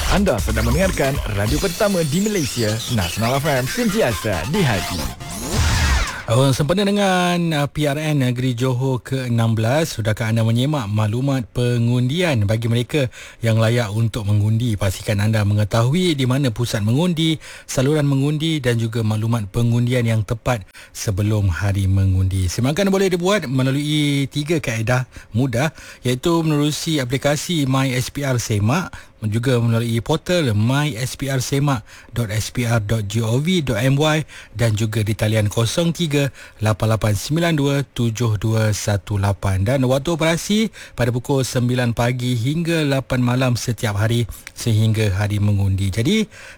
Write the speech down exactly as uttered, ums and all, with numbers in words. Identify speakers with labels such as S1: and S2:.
S1: Anda sedang mendengarkan radio pertama di Malaysia, Nasional F M, sentiasa di hati.
S2: Oh, sempena dengan uh, P R N Negeri Johor ke enam belas, sudahkah anda menyemak maklumat pengundian bagi mereka yang layak untuk mengundi? Pastikan anda mengetahui di mana pusat mengundi, saluran mengundi dan juga maklumat pengundian yang tepat sebelum hari mengundi. Semakan boleh dibuat melalui tiga kaedah mudah, iaitu menerusi aplikasi MySPR Semak, juga melalui portal my s p r semak dot s p r dot gov dot m y dan juga di talian kosong tiga lapan lapan sembilan dua tujuh dua satu lapan, dan waktu operasi pada pukul sembilan pagi hingga lapan malam setiap hari sehingga hari mengundi. Jadi